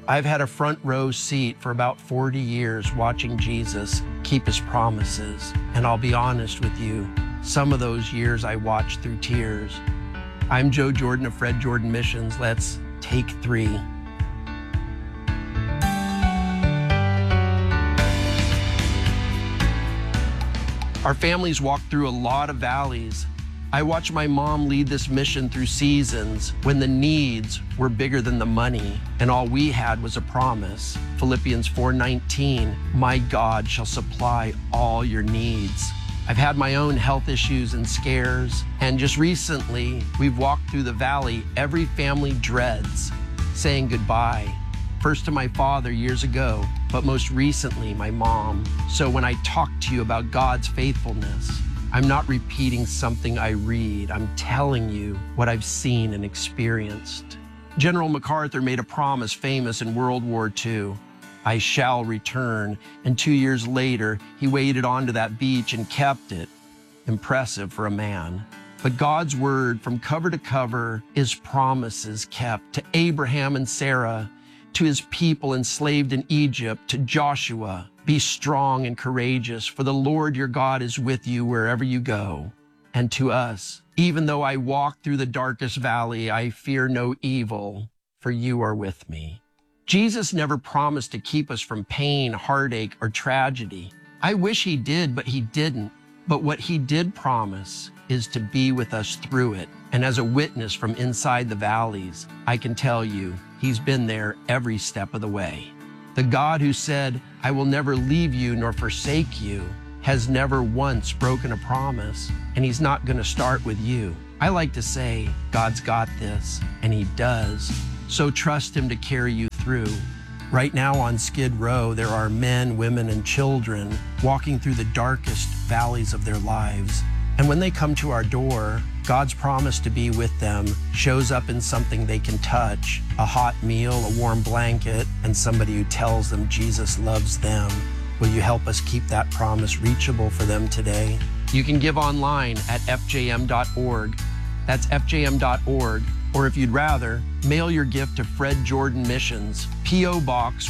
I've had a front row seat for about 40 years watching Jesus keep his promises. And I'll be honest with you, some of those years I watched through tears. I'm Joe Jordan of Fred Jordan Missions. Let's take 3. Our families walked through a lot of valleys. I watched my mom lead this mission through seasons when the needs were bigger than the money, and all we had was a promise. Philippians 4:19, my God shall supply all your needs. I've had my own health issues and scares, and just recently, we've walked through the valley every family dreads, saying goodbye. First to my father years ago, but most recently, my mom. So when I talk to you about God's faithfulness, I'm not repeating something I read. I'm telling you what I've seen and experienced. General MacArthur made a promise famous in World War II. I shall return. And 2 years later, he waded onto that beach and kept it. Impressive for a man. But God's word from cover to cover is promises kept to Abraham and Sarah, to his people enslaved in Egypt, to Joshua. Be strong and courageous, for the Lord your God is with you wherever you go. And to us, even though I walk through the darkest valley, I fear no evil, for you are with me. Jesus never promised to keep us from pain, heartache, or tragedy. I wish he did, but he didn't. But what he did promise is to be with us through it. And as a witness from inside the valleys, I can tell you, he's been there every step of the way. The God who said, I will never leave you nor forsake you, has never once broken a promise, and he's not going to start with you. I like to say, God's got this, and he does. So trust him to carry you through. Right now on Skid Row, there are men, women, and children walking through the darkest valleys of their lives. And when they come to our door, God's promise to be with them shows up in something they can touch, a hot meal, a warm blanket, and somebody who tells them Jesus loves them. Will you help us keep that promise reachable for them today? You can give online at fjm.org. That's fjm.org. Or if you'd rather, mail your gift to Fred Jordan Missions, P.O. Box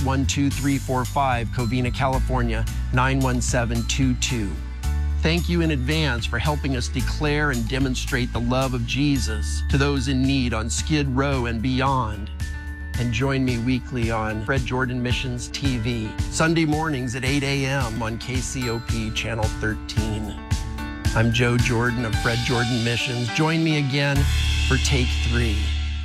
12345, Covina, California, 91722. Thank you in advance for helping us declare and demonstrate the love of Jesus to those in need on Skid Row and beyond. And join me weekly on Fred Jordan Missions TV, Sunday mornings at 8 a.m. on KCOP Channel 13. I'm Joe Jordan of Fred Jordan Missions. Join me again for Take 3.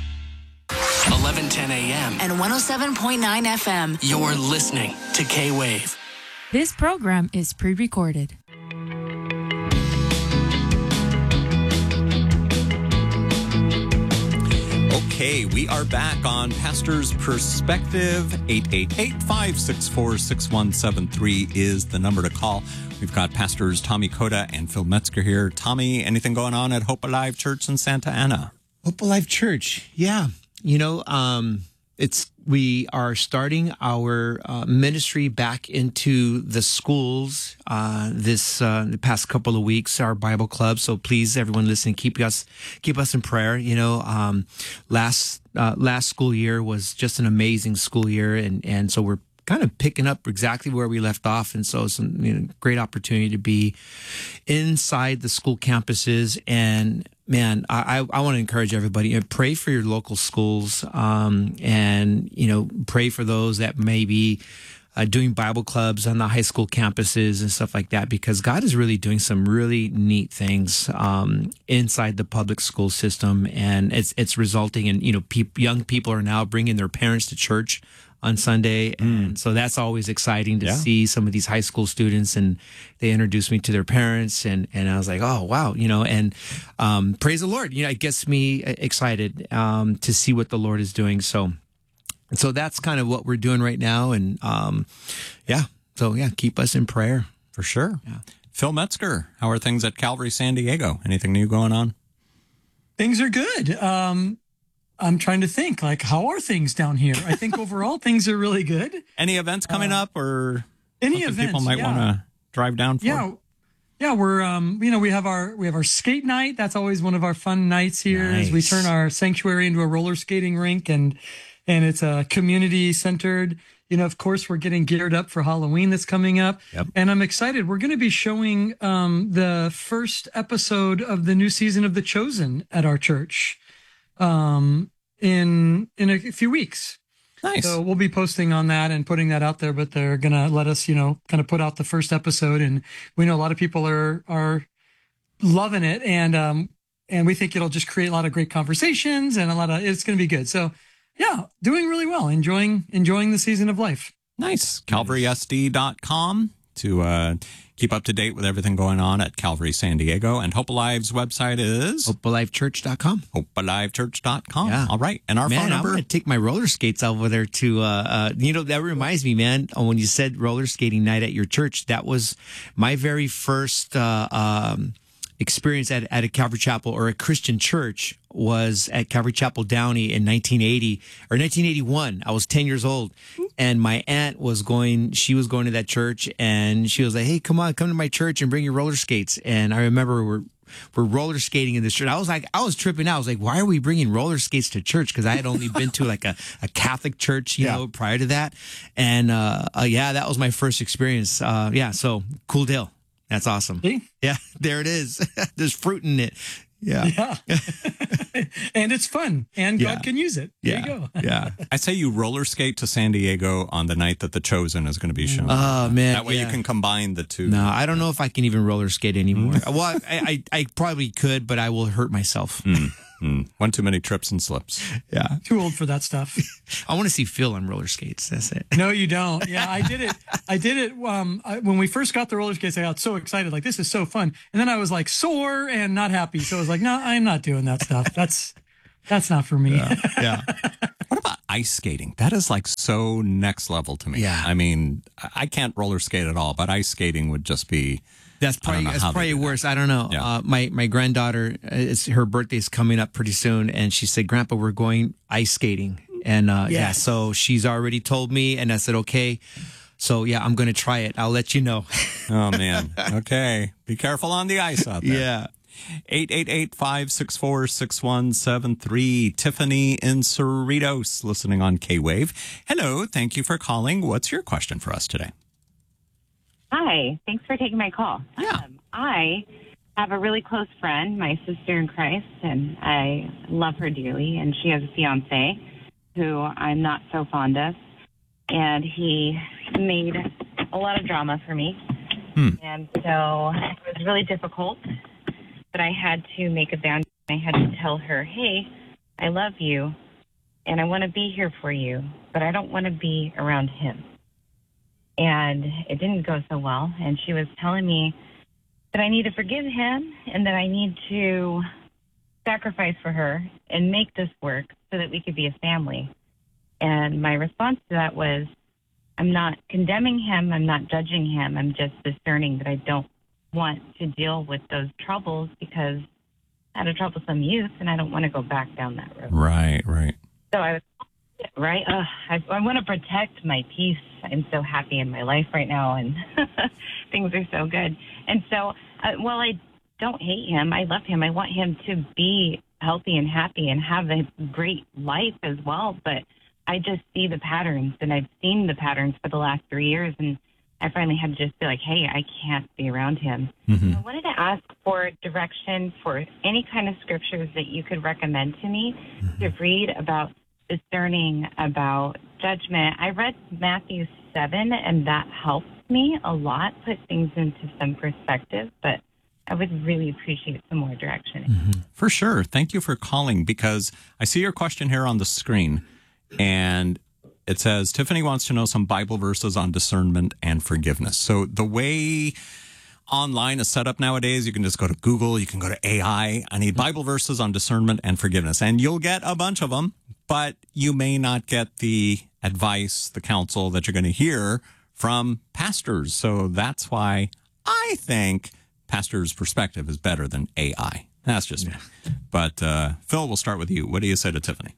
11:10 a.m. and 107.9 FM. You're listening to K-Wave. This program is pre-recorded. Okay, we are back on Pastor's Perspective. 888-564-6173 is the number to call. We've got Pastors Tommy Koda and Phil Metzger here. Tommy, anything going on at Hope Alive Church in Santa Ana? Hope Alive Church, yeah. You know, we are starting our ministry back into the schools the past couple of weeks, our Bible club. So please, everyone listening, keep us in prayer. You know, last school year was just an amazing school year, and so we're kind of picking up exactly where we left off. And so it's a great opportunity to be inside the school campuses. And man, I want to encourage everybody, pray for your local schools, and, pray for those that may be doing Bible clubs on the high school campuses and stuff like that, because God is really doing some really neat things inside the public school system. And it's resulting in, young people are now bringing their parents to church on Sunday. And so that's always exciting to see some of these high school students, and they introduced me to their parents, and I was like, oh, wow, and praise the Lord. It gets me excited to see what the Lord is doing. So that's kind of what we're doing right now. And keep us in prayer. For sure. Yeah. Phil Metzger, how are things at Calvary San Diego? Anything new going on? Things are good. I'm trying to think, how are things down here? I think overall things are really good. Any events coming up, or any events people might want to drive down for? Yeah, we're we have our skate night. That's always one of our fun nights here. Nice. As we turn our sanctuary into a roller skating rink, and and it's community centered. Of course, we're getting geared up for Halloween that's coming up. Yep. And I'm excited. We're going to be showing the first episode of the new season of The Chosen at our church in a few weeks. Nice. So we'll be posting on that and putting that out there, but they're going to let us, kind of put out the first episode. And we know a lot of people are loving it. And we think it'll just create a lot of great conversations and it's going to be good. So yeah, doing really well. Enjoying the season of life. Nice. CalvarySD.com to keep up to date with everything going on at Calvary San Diego. And Hope Alive's website is HopeAliveChurch.com. HopeAliveChurch.com. Yeah. All right. And our phone Man, I'm number. going to take my roller skates over there to, that reminds me, man, when you said roller skating night at your church, that was my very first experience at a Calvary Chapel or a Christian church was at Calvary Chapel Downey in 1980 or 1981. I was 10 years old and my aunt was going to that church and she was like, hey, come to my church and bring your roller skates. And I remember we're roller skating in this church. I was tripping out. I was like, why are we bringing roller skates to church? Because I had only been to like a Catholic church, prior to that. And that was my first experience. So cool deal. That's awesome. See? Yeah, there it is. There's fruit in it. Yeah. And it's fun. And God can use it. There you go. Yeah. I say you roller skate to San Diego on the night that The Chosen is going to be shown. Oh, man. That way you can combine the two. No, I don't know if I can even roller skate anymore. Well, I probably could, but I will hurt myself. One too many trips and slips. Yeah. Too old for that stuff. I want to see Phil on roller skates. That's it. No, you don't. Yeah, I did it. When we first got the roller skates, I got so excited. Like, this is so fun. And then I was like sore and not happy. So I was like, no, I'm not doing that stuff. That's not for me. Yeah. What about ice skating? That is like so next level to me. Yeah. I mean, I can't roller skate at all, but ice skating would just be... That's probably worse. I don't know. Yeah. My granddaughter, her birthday's coming up pretty soon, and she said, "Grandpa, we're going ice skating." And so she's already told me, and I said, "Okay." So I'm going to try it. I'll let you know. Oh man. Okay. Be careful on the ice out there. Yeah. 888-564-6173. Tiffany in Cerritos, listening on K-Wave. Hello. Thank you for calling. What's your question for us today? Hi, thanks for taking my call. Yeah. I have a really close friend, my sister in Christ, and I love her dearly. And she has a fiance who I'm not so fond of. And he made a lot of drama for me. And so it was really difficult. But I had to make a boundary. I had to tell her, hey, I love you, and I want to be here for you, but I don't want to be around him. And it didn't go so well. And she was telling me that I need to forgive him and that I need to sacrifice for her and make this work so that we could be a family. And my response to that was, I'm not condemning him. I'm not judging him. I'm just discerning that I don't want to deal with those troubles because I had a troublesome youth and I don't want to go back down that road. Right. So I was right. I want to protect my peace. I'm so happy in my life right now, and things are so good. And so, while I don't hate him, I love him. I want him to be healthy and happy and have a great life as well. But I just see the patterns, and I've seen the patterns for the last 3 years, and I finally had to just be like, hey, I can't be around him. Mm-hmm. I wanted to ask for direction for any kind of scriptures that you could recommend to me to read about discerning, about judgment. I read Matthew 7, and that helped me a lot, put things into some perspective, but I would really appreciate some more direction. Mm-hmm. For sure. Thank you for calling, because I see your question here on the screen, and it says, Tiffany wants to know some Bible verses on discernment and forgiveness. So the way online is set up nowadays, you can just go to Google, you can go to AI. I need Bible verses on discernment and forgiveness, and you'll get a bunch of them, but you may not get the advice, the counsel that you're going to hear from pastors. So that's why I think pastor's perspective is better than AI. That's just me. But Phil, we'll start with you. What do you say to Tiffany?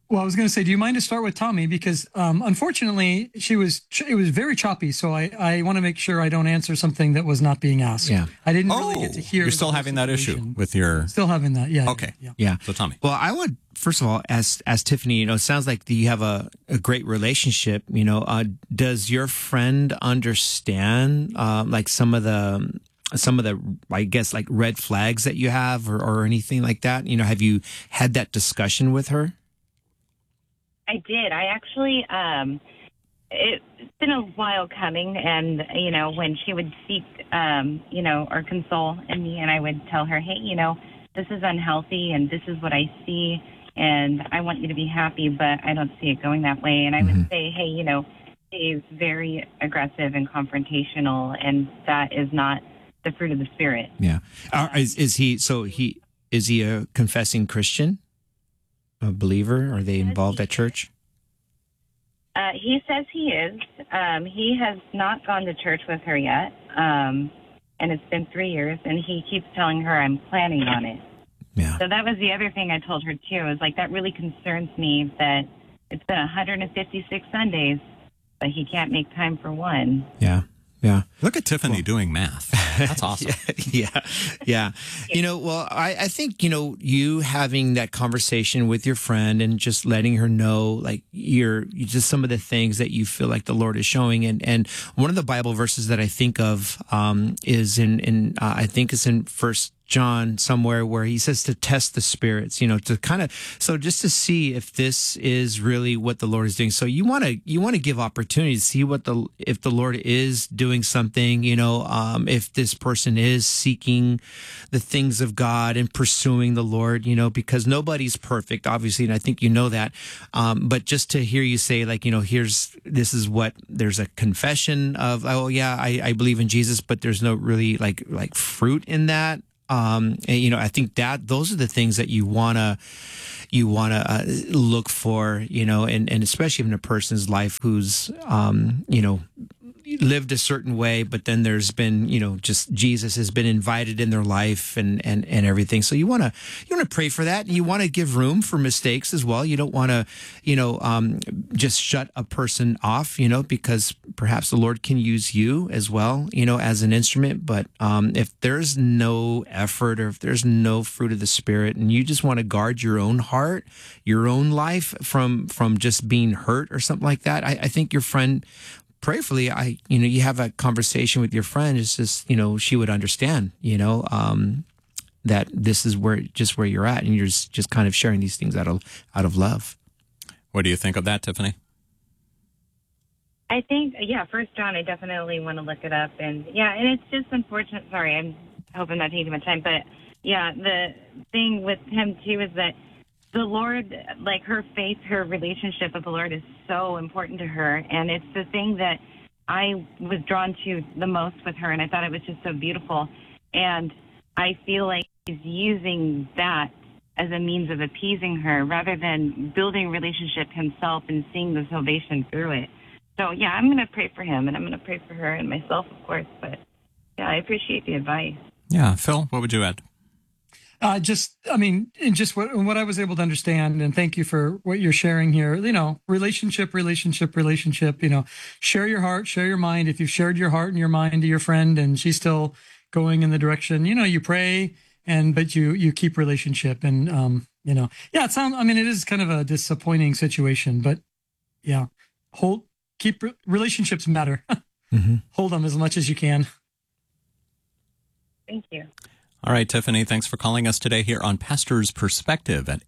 Well, I was going to say, do you mind to start with Tommy? Because unfortunately, it was very choppy. So I want to make sure I don't answer something that was not being asked. Yeah. I didn't really get to hear. You're still having that issue with your... Still having that, yeah. Okay. Yeah. So Tommy. Well, I would, first of all, as Tiffany, it sounds like you have a great relationship. Does your friend understand like some of the, I guess, like red flags that you have or anything like that? Have you had that discussion with her? I did. I actually, it's been a while coming, and, when she would seek, or console in me, and I would tell her, hey, this is unhealthy, and this is what I see, and I want you to be happy, but I don't see it going that way. And I would say, hey, he's very aggressive and confrontational, and that is not the fruit of the Spirit. Yeah. Is he a confessing Christian? A believer? Are they involved at church? He says he is. He has not gone to church with her yet, and it's been 3 years, and he keeps telling her I'm planning on it. Yeah. So that was the other thing I told her, too, is like that really concerns me that it's been 156 Sundays, but he can't make time for one. Yeah. Yeah. Look at Tiffany doing math. That's awesome. Yeah. Well, I think, you having that conversation with your friend and just letting her know, like, just some of the things that you feel like the Lord is showing. And one of the Bible verses that I think of, is I think it's in 1 John somewhere, where he says to test the spirits, to kind of, so just to see if this is really what the Lord is doing. So you want to give opportunity to see if the Lord is doing something, if this person is seeking the things of God and pursuing the Lord, because nobody's perfect, obviously. And I think that, but just to hear you say, like, there's a confession of, oh yeah, I believe in Jesus, but there's no really like fruit in that. I think that those are the things that you wanna look for, and especially in a person's life who's, lived a certain way, but then there's been, just Jesus has been invited in their life and everything. So you want to pray for that. And you want to give room for mistakes as well. You don't want to, just shut a person off, because perhaps the Lord can use you as well, as an instrument. But if there's no effort, or if there's no fruit of the Spirit, and you just want to guard your own heart, your own life from just being hurt or something like that, I think your friend, prayerfully, you have a conversation with your friend. It's just, she would understand, that this is where you're at, and you're just kind of sharing these things out of love. What do you think of that, Tiffany? I think, 1 John, I definitely want to look it up. And it's just unfortunate. Sorry, I'm hoping not taking much time. But the thing with him too is that the Lord, like her faith, her relationship with the Lord is so important to her. And it's the thing that I was drawn to the most with her. And I thought it was just so beautiful. And I feel like he's using that as a means of appeasing her rather than building a relationship himself and seeing the salvation through it. So, I'm going to pray for him, and I'm going to pray for her and myself, of course. But, I appreciate the advice. Yeah. Phil, what would you add? Just what I was able to understand, and thank you for what you're sharing here. Relationship. Share your heart, share your mind. If you've shared your heart and your mind to your friend, and she's still going in the direction, you pray, but you keep relationship, and it sounds. It is kind of a disappointing situation, but keep relationships matter. Mm-hmm. Hold them as much as you can. Thank you. All right, Tiffany, thanks for calling us today here on Pastor's Perspective at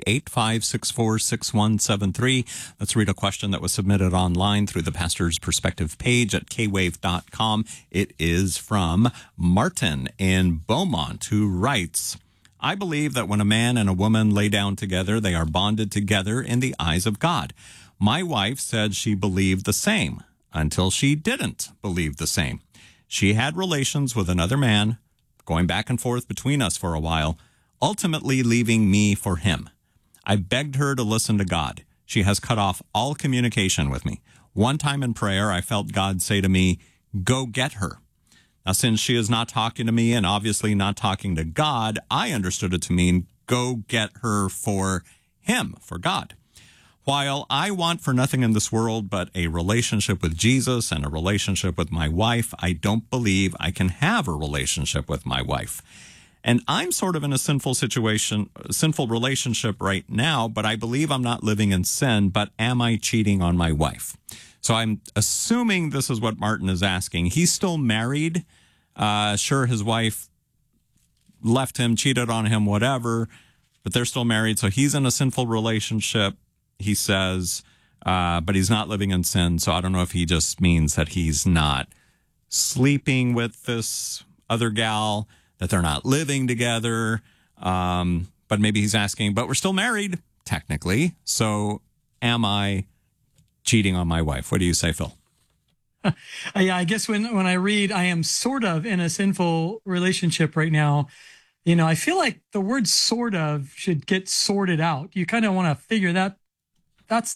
888-564-6173. Let's read a question that was submitted online through the Pastor's Perspective page at kwave.com. It is from Martin in Beaumont, who writes, I believe that when a man and a woman lay down together, they are bonded together in the eyes of God. My wife said she believed the same until she didn't believe the same. She had relations with another man, going back and forth between us for a while, ultimately leaving me for him. I begged her to listen to God. She has cut off all communication with me. One time in prayer, I felt God say to me, go get her. Now, since she is not talking to me and obviously not talking to God, I understood it to mean go get her for him, for God. While I want for nothing in this world but a relationship with Jesus and a relationship with my wife, I don't believe I can have a relationship with my wife. And I'm sort of in a sinful relationship right now, but I believe I'm not living in sin, but am I cheating on my wife? So I'm assuming this is what Martin is asking. He's still married. Sure, his wife left him, cheated on him, whatever, but they're still married. So he's in a sinful relationship, he says, but he's not living in sin. So I don't know if he just means that he's not sleeping with this other gal, that they're not living together. But maybe he's asking, but we're still married, technically. So am I cheating on my wife? What do you say, Phil? Yeah, I guess when I read, I am sort of in a sinful relationship right now, I feel like the word sort of should get sorted out. You kind of want to figure that. That's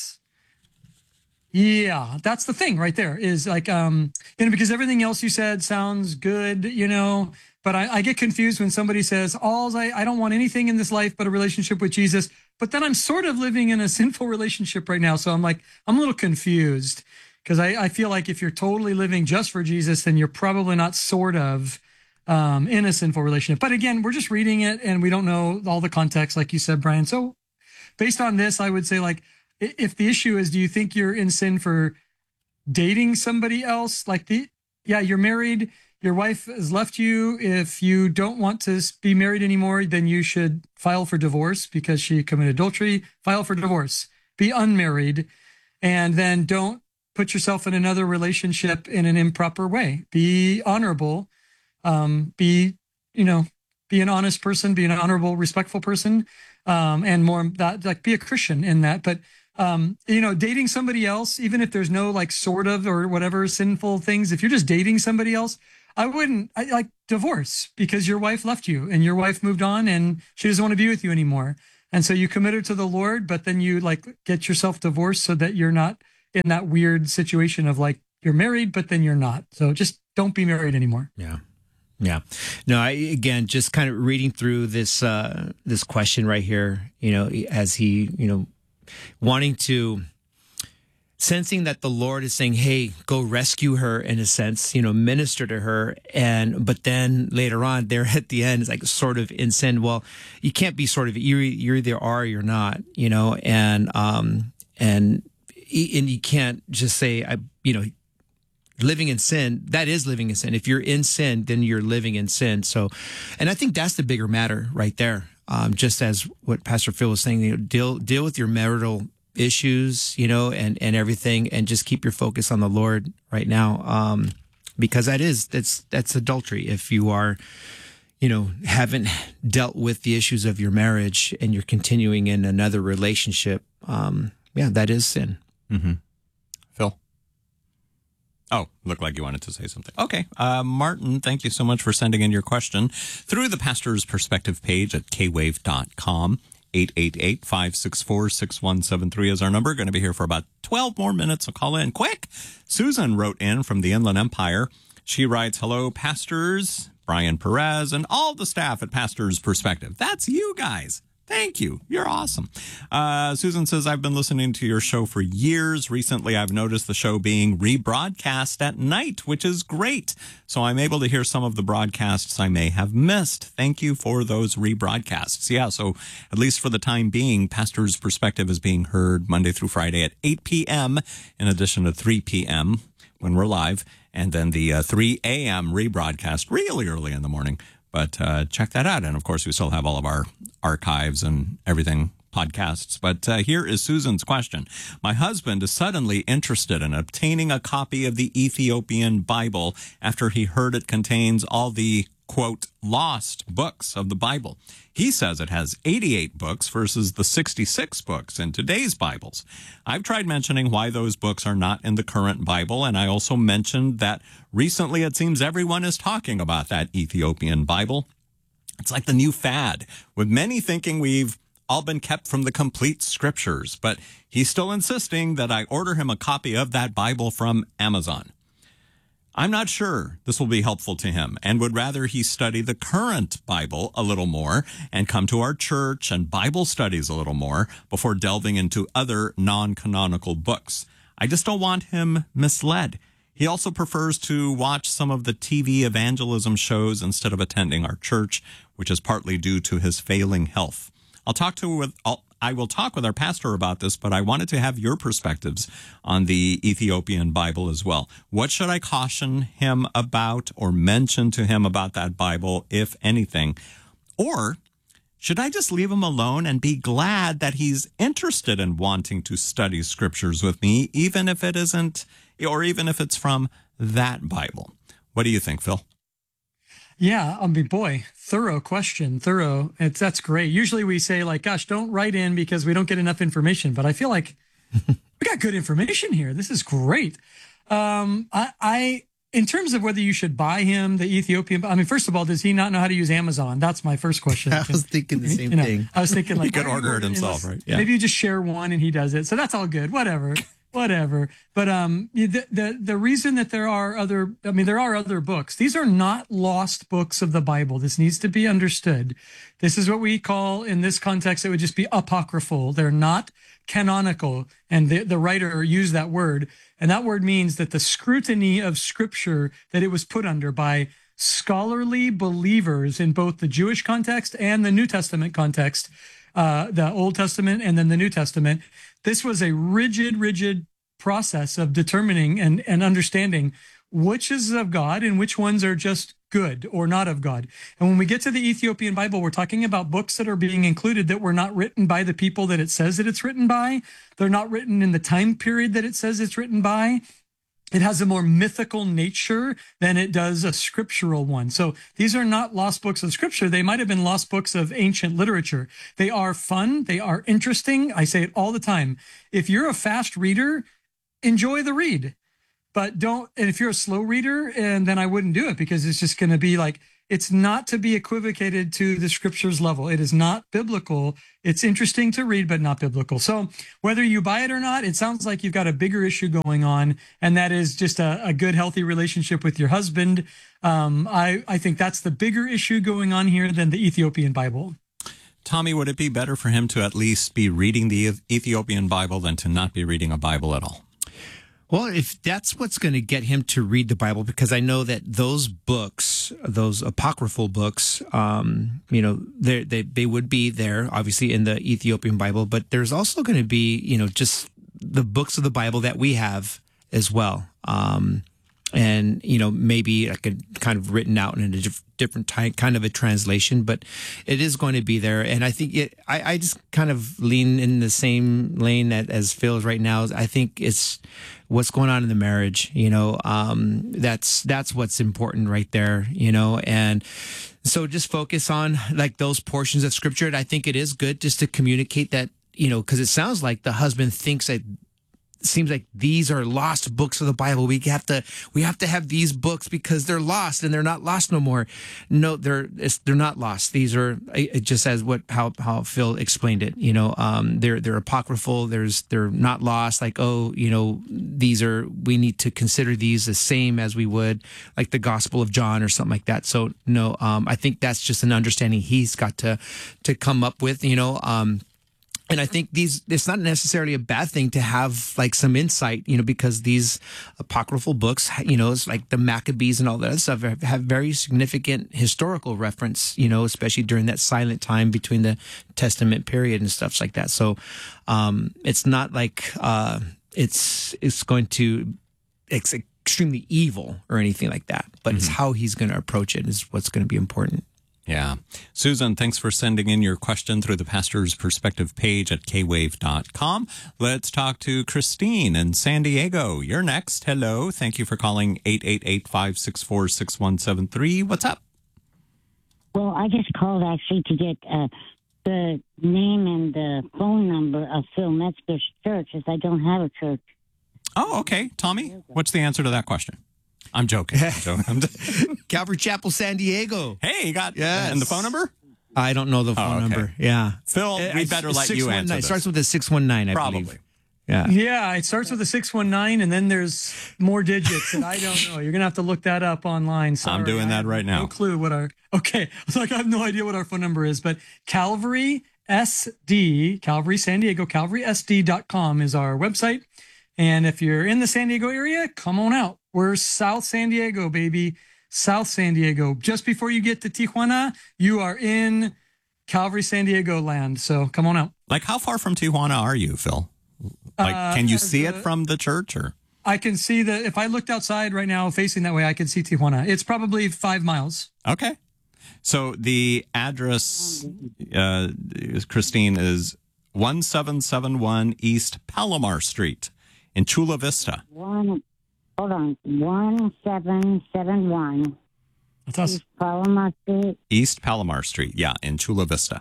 the thing right there is like, because everything else you said sounds good, but I get confused when somebody says, I don't want anything in this life but a relationship with Jesus. But then I'm sort of living in a sinful relationship right now. So I'm a little confused because I feel like if you're totally living just for Jesus, then you're probably not sort of in a sinful relationship. But again, we're just reading it and we don't know all the context, like you said, Brian. So based on this, I would say if the issue is, do you think you're in sin for dating somebody else? You're married. Your wife has left you. If you don't want to be married anymore, then you should file for divorce because she committed adultery. File for divorce. Be unmarried. And then don't put yourself in another relationship in an improper way. Be honorable. Be an honest person. Be an honorable, respectful person. And more that, be a Christian in that. But dating somebody else, even if there's no sort of or whatever sinful things, if you're just dating somebody else, I divorce because your wife left you and your wife moved on and she doesn't want to be with you anymore. And so you commit her to the Lord, but then you get yourself divorced so that you're not in that weird situation of you're married, but then you're not. So just don't be married anymore. Yeah. Yeah. No, again, just kind of reading through this question right here, as he, wanting to, sensing that the Lord is saying, hey, go rescue her in a sense, minister to her. But then later on there at the end, it's sort of in sin. Well, you can't be sort of, you either are or you're not, and you can't just say, living in sin, that is living in sin. If you're in sin, then you're living in sin. So, and I think that's the bigger matter right there. Just as what Pastor Phil was saying, deal with your marital issues, and everything, and just keep your focus on the Lord right now. Because that's adultery. If you are, haven't dealt with the issues of your marriage and you're continuing in another relationship, that is sin. Mm-hmm. Phil? Oh, looked like you wanted to say something. Okay. Martin, thank you so much for sending in your question through the Pastor's Perspective page at kwave.com. 888-564-6173 is our number. Going to be here for about 12 more minutes, so call in quick. Susan wrote in from the Inland Empire. She writes, hello, pastors, Brian Perez, and all the staff at Pastor's Perspective. That's you guys. Thank you. You're awesome. Susan says, I've been listening to your show for years. Recently, I've noticed the show being rebroadcast at night, which is great. So I'm able to hear some of the broadcasts I may have missed. Thank you for those rebroadcasts. Yeah, so at least for the time being, Pastor's Perspective is being heard Monday through Friday at 8 p.m. in addition to 3 p.m. when we're live, and then the 3 a.m. rebroadcast really early in the morning. But check that out. And, of course, we still have all of our archives and everything, podcasts. But here is Susan's question. My husband is suddenly interested in obtaining a copy of the Ethiopian Bible after he heard it contains all the, quote, lost books of the Bible. He says it has 88 books versus the 66 books in today's Bibles. I've tried mentioning why those books are not in the current Bible, and I also mentioned that recently it seems everyone is talking about that Ethiopian Bible. It's like the new fad, with many thinking we've all been kept from the complete scriptures, but he's still insisting that I order him a copy of that Bible from Amazon. I'm not sure this will be helpful to him and would rather he study the current Bible a little more and come to our church and Bible studies a little more before delving into other non-canonical books. I just don't want him misled. He also prefers to watch some of the TV evangelism shows instead of attending our church, which is partly due to his failing health. I will talk with our pastor about this, but I wanted to have your perspectives on the Ethiopian Bible as well. What should I caution him about or mention to him about that Bible, if anything? Or should I just leave him alone and be glad that he's interested in wanting to study scriptures with me, even if it isn't, or even if it's from that Bible? What do you think, Phil? Yeah, I mean, boy, thorough question, thorough. That's great. Usually we say like, gosh, don't write in because we don't get enough information. But I feel like we got good information here. This is great. I in terms of whether you should buy him the Ethiopian, I mean, first of all, does he not know how to use Amazon? That's my first question. I was thinking the same thing. I was thinking like, he could order it himself, right? Yeah. Maybe you just share one and he does it. So that's all good. Whatever. But the reason that there are other books. These are not lost books of the Bible. This needs to be understood. This is what we call, in this context, it would just be apocryphal. They're not canonical. And the writer used that word. And that word means that the scrutiny of Scripture that it was put under by scholarly believers in both the Jewish context and the New Testament context, the Old Testament and then the New Testament. This was a rigid process of determining and understanding which is of God and which ones are just good or not of God. And when we get to the Ethiopian Bible, we're talking about books that are being included that were not written by the people that it says that it's written by. They're not written in the time period that it says it's written by. It has a more mythical nature than it does a scriptural one. So these are not lost books of scripture. They might have been lost books of ancient literature. They are fun. They are interesting. I say it all the time. If you're a fast reader, enjoy the read. But don't, and if you're a slow reader, and then I wouldn't do it because it's just going to be like, it's not to be equivocated to the scriptures level. It is not biblical. It's interesting to read, but not biblical. So whether you buy it or not, it sounds like you've got a bigger issue going on, and that is just a good, healthy relationship with your husband. I think that's the bigger issue going on here than the Ethiopian Bible. Tommy, would it be better for him to at least be reading the Ethiopian Bible than to not be reading a Bible at all? Well, if that's what's going to get him to read the Bible, because I know that those books, those apocryphal books, they would be there, obviously, in the Ethiopian Bible, but there's also going to be, just the books of the Bible that we have as well. And, maybe like kind of written out in a different kind of a translation, but it is going to be there. And I think I just kind of lean in the same lane as Phil's right now. I think it's what's going on in the marriage, that's what's important right there, and so just focus on like those portions of scripture. And I think it is good just to communicate that, because it sounds like the husband thinks that, seems like these are lost books of the Bible. We have to have these books because they're lost and they're not lost no more. No, they're not lost. These are, it just says how Phil explained it. They're apocryphal. They're not lost. Like, these are, we need to consider these the same as we would like the Gospel of John or something like that. So no, I think that's just an understanding he's got to come up with. And I think it's not necessarily a bad thing to have like some insight, because these apocryphal books, it's like the Maccabees and all that stuff have very significant historical reference, especially during that silent time between the Testament period and stuff like that. So, it's not like, it's extremely evil or anything like that, but it's how he's going to approach it is what's going to be important. Yeah. Susan, thanks for sending in your question through the Pastor's Perspective page at kwave.com. Let's talk to Christine in San Diego. You're next. Hello. Thank you for calling 888-564-6173. What's up? Well, I just called actually to get the name and the phone number of Phil Metzger's church, as I don't have a church. Oh, okay. Tommy, what's the answer to that question? I'm joking. Calvary Chapel, San Diego. Hey, you got and the phone number? I don't know the phone number. Yeah. Phil, we better let you answer this. It starts with a 619, I Probably. believe. Yeah. Yeah, it starts with a 619, and then there's more digits that I don't know. You're gonna have to look that up online. Sorry, I'm doing that right now. No clue what our. Okay, it's like I have no idea what our phone number is, but Calvary SD, Calvary San Diego, CalvarySD.com is our website. And if you're in the San Diego area, come on out. We're South San Diego, baby. South San Diego. Just before you get to Tijuana, you are in Calvary San Diego land. So come on out. Like, how far from Tijuana are you, Phil? Like, can you see it from the church, or? I can see that if I looked outside right now facing that way, I can see Tijuana. It's probably 5 miles. Okay. So the address, Christine, is 1771 East Palomar Street in Chula Vista. Hold on. 1771. That's us. East Palomar Street. East Palomar Street, yeah, in Chula Vista.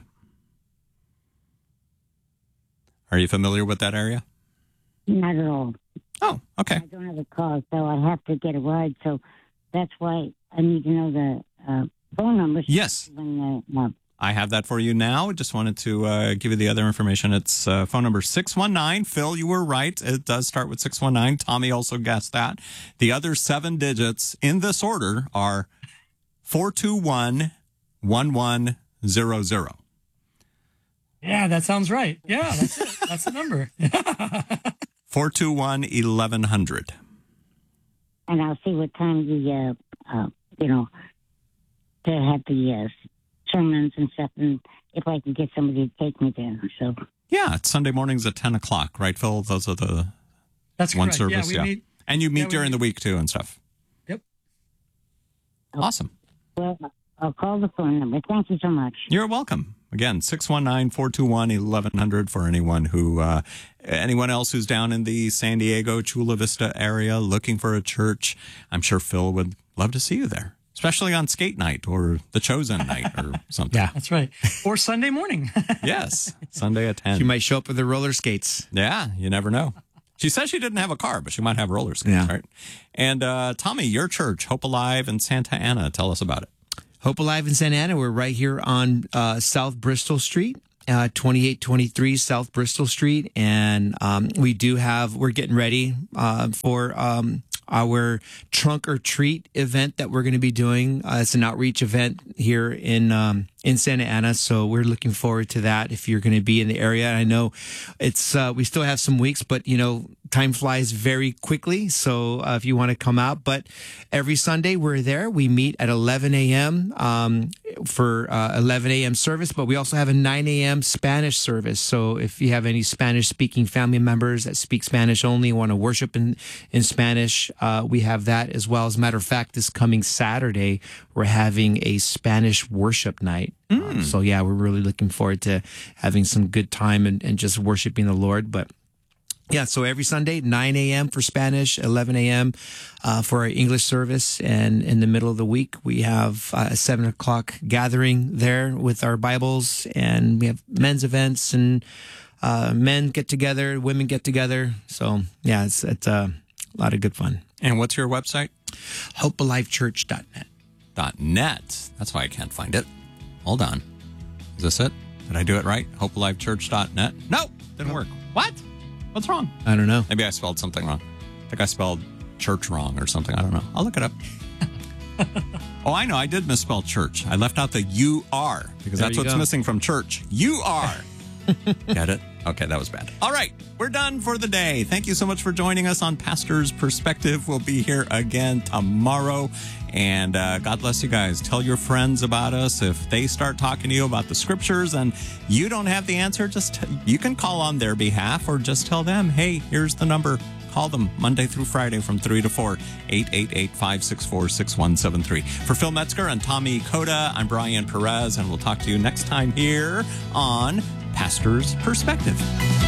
Are you familiar with that area? Not at all. Oh, okay. I don't have a car, so I have to get a ride. So that's why I need to know the phone number. Yes. I have that for you now. Just wanted to give you the other information. It's phone number 619. Phil, you were right. It does start with 619. Tommy also guessed that. The other 7 digits in this order are 421-1100. Yeah, that sounds right. Yeah, that's it. That's the number. 421-1100. And I'll see what time to have the sermons and stuff, and if I can get somebody to take me there. So Yeah, it's Sunday mornings at 10 o'clock, right, Phil? Those are the That's one correct. service. Yeah, we meet. And you meet during the week, too, and stuff. Yep. Awesome. Well, I'll call the phone number. Thank you so much. You're welcome. Again, 619-421-1100 for anyone else who's down in the San Diego, Chula Vista area looking for a church. I'm sure Phil would love to see you there, especially on skate night or the chosen night or something. Yeah. That's right. Or Sunday morning. Yes, Sunday at 10. She might show up with her roller skates. Yeah, you never know. She says she didn't have a car, but she might have roller skates, right? And Tommy, your church, Hope Alive in Santa Ana, tell us about it. Hope Alive in Santa Ana. We're right here on South Bristol Street, 2823 South Bristol Street. And we're getting ready for our trunk or treat event that we're going to be doing. It's an outreach event here in Santa Ana. So we're looking forward to that if you're going to be in the area. I know it's we still have some weeks, but time flies very quickly. So if you want to come out, but every Sunday we're there. We meet at 11 a.m. For 11 a.m. service, but we also have a 9 a.m. Spanish service. So if you have any Spanish speaking family members that speak Spanish only, want to worship in Spanish, we have that as well. As a matter of fact, this coming Saturday, we're having a Spanish worship night. So yeah, we're really looking forward to having some good time and just worshiping the Lord. But yeah, so every Sunday, 9 a.m. for Spanish, 11 a.m. For our English service. And in the middle of the week, we have a 7 o'clock gathering there with our Bibles. And we have men's events and men get together, women get together. So yeah, it's a lot of good fun. And what's your website? HopeAliveChurch.net. .net. That's why I can't find it. Hold on. Is this it? Did I do it right? HopeAliveChurch.net? No, didn't work. What? What's wrong? I don't know. Maybe I spelled something wrong. I think I spelled church wrong or something. I don't know. I'll look it up. Oh, I know. I did misspell church. I left out the U-R because that's what's missing from church. U-R. Get it? Okay, that was bad. All right, we're done for the day. Thank you so much for joining us on Pastor's Perspective. We'll be here again tomorrow. And God bless you guys. Tell your friends about us. If they start talking to you about the scriptures and you don't have the answer, you can call on their behalf or just tell them, hey, here's the number. Call them Monday through Friday from 3 to 4, 888-564-6173. For Phil Metzger and Tommy Coda, I'm Brian Perez, and we'll talk to you next time here on Pastor's Perspective.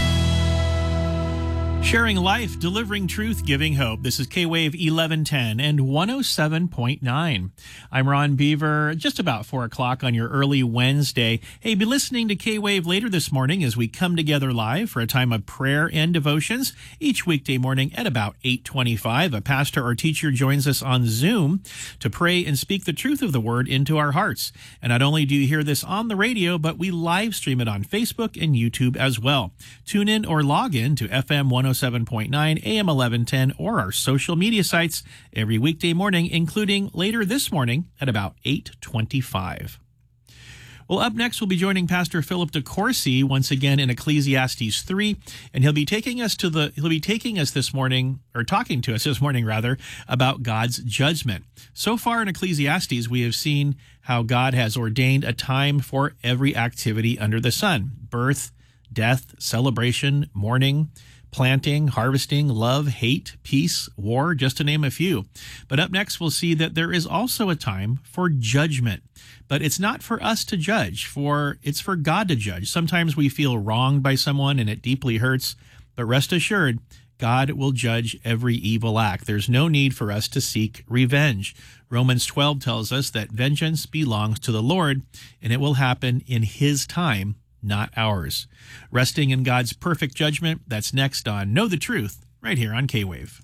Sharing life, delivering truth, giving hope. This is K-Wave 1110 and 107.9. I'm Ron Beaver, just about 4 o'clock on your early Wednesday. Hey, be listening to K-Wave later this morning as we come together live for a time of prayer and devotions. Each weekday morning at about 8:25, a pastor or teacher joins us on Zoom to pray and speak the truth of the word into our hearts. And not only do you hear this on the radio, but we live stream it on Facebook and YouTube as well. Tune in or log in to FM 107.9 107.9, AM 1110, or our social media sites every weekday morning, including later this morning at about 8:25. Well, up next, we'll be joining Pastor Philip DeCourcy once again in Ecclesiastes 3, and he'll be taking us this morning, or talking to us this morning, rather, about God's judgment. So far in Ecclesiastes, we have seen how God has ordained a time for every activity under the sun: birth, death, celebration, mourning, planting, harvesting, love, hate, peace, war, just to name a few. But up next, we'll see that there is also a time for judgment. But it's not for us to judge, it's for God to judge. Sometimes we feel wronged by someone and it deeply hurts, but rest assured, God will judge every evil act. There's no need for us to seek revenge. Romans 12 tells us that vengeance belongs to the Lord, and it will happen in His time, not ours. Resting in God's perfect judgment, that's next on Know the Truth, right here on K-Wave.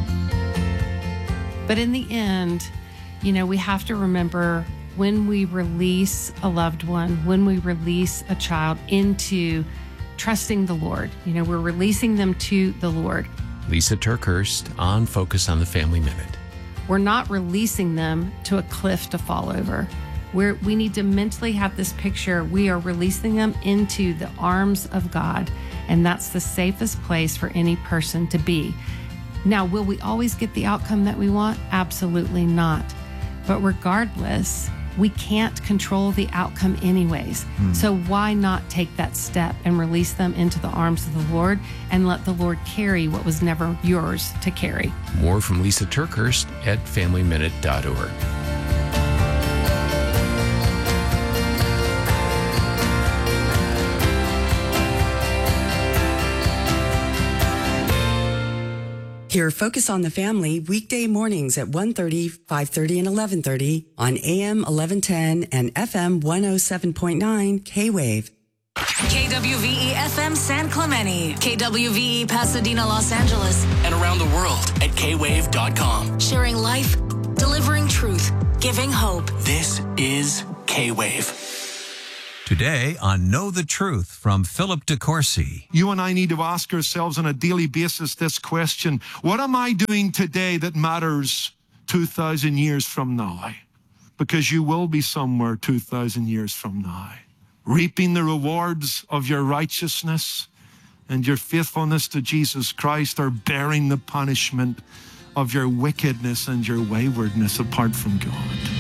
But in the end, we have to remember, when we release a loved one, when we release a child into trusting the Lord, we're releasing them to the Lord. Lisa TerKeurst on Focus on the Family Minute. We're not releasing them to a cliff to fall over. We need to mentally have this picture. We are releasing them into the arms of God, and that's the safest place for any person to be. Now, will we always get the outcome that we want? Absolutely not. But regardless, we can't control the outcome anyways. So why not take that step and release them into the arms of the Lord and let the Lord carry what was never yours to carry? More from Lisa TerKeurst at FamilyMinute.org. Hear Focus on the Family weekday mornings at 1:30, 5:30, and 11:30 on AM 1110 and FM 107.9 K-Wave. KWVE FM San Clemente, KWVE Pasadena, Los Angeles, and around the world at kwave.com. Sharing life, delivering truth, giving hope. This is K-Wave. Today on Know the Truth from Philip DeCourcy. You and I need to ask ourselves on a daily basis this question: what am I doing today that matters 2,000 years from now? Because you will be somewhere 2,000 years from now, reaping the rewards of your righteousness and your faithfulness to Jesus Christ, or bearing the punishment of your wickedness and your waywardness apart from God.